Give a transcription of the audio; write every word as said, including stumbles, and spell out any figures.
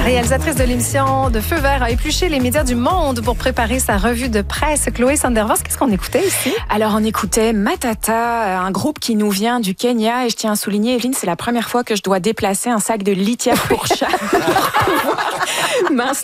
réalisatrice de l'émission de Feu Vert, a épluché les médias du monde pour préparer sa revue de presse. Chloé Sandervos, qu'est-ce qu'on écoutait ici? Alors, on écoutait Matata, un groupe qui nous vient du Kenya. Et je tiens à souligner, Evelyne, c'est la première fois que je dois déplacer un sac de litière pour chat.